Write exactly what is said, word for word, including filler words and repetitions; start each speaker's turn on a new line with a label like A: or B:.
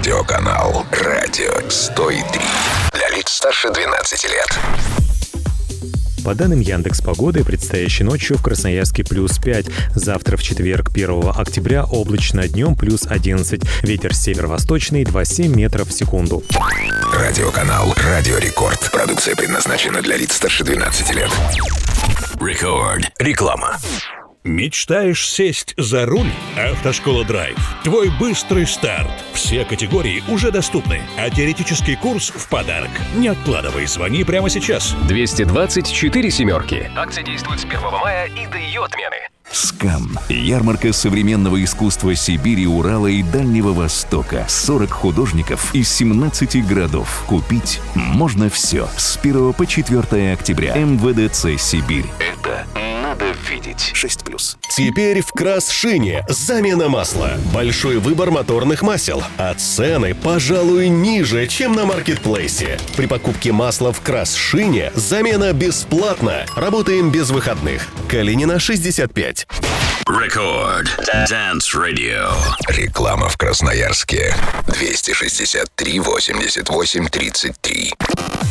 A: Радиоканал «Радио сто три». Для лиц старше двенадцати лет.
B: По данным Яндекс.Погоды, предстоящей ночью в Красноярске плюс пять. Завтра в четверг, первого октября, облачно, днем плюс одиннадцать. Ветер северо-восточный, два целых семь десятых метров в секунду.
A: Радиоканал «Радио Рекорд». Продукция предназначена для лиц старше двенадцати лет. Рекорд. Реклама.
C: Мечтаешь сесть за руль? Автошкола Драйв. Твой быстрый старт. Все категории уже доступны, а теоретический курс в подарок. Не откладывай, звони прямо сейчас.
D: двести двадцать четыре семерки. Акция действует с первого мая и до ее отмены.
E: СКАМ. Ярмарка современного искусства Сибири, Урала и Дальнего Востока. сорок художников из семнадцати городов. Купить можно все. С первого по четвёртое октября. МВДЦ «Сибирь». Это надо видеть. шесть плюс.
F: Теперь в Красшине замена масла. Большой выбор моторных масел. А цены, пожалуй, ниже, чем на маркетплейсе. При покупке масла в Красшине замена бесплатна. Работаем без выходных. Калинина, шестьдесят пять.
A: Рекорд. Dance Radio. Реклама в Красноярске. двести шестьдесят три восемьдесят восемь тридцать три.